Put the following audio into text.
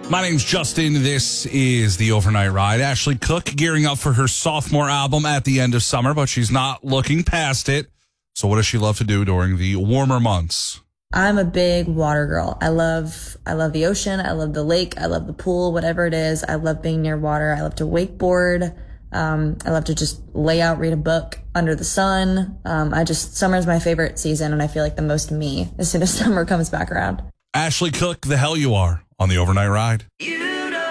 My name's Justin. This is the Overnight Ride. Ashley Cook gearing up for her sophomore album at the end of summer, but she's not looking past it. So what does she love to do during the warmer months? I'm a big water girl. I love the ocean. I love the lake. I love the pool, whatever it is. I love being near water. I love to wakeboard. I love to just lay out, read a book under the sun. Summer's my favorite season, and I feel like the most me as soon as summer comes back around. Ashley Cook, the hell you are, on the Overnight Ride.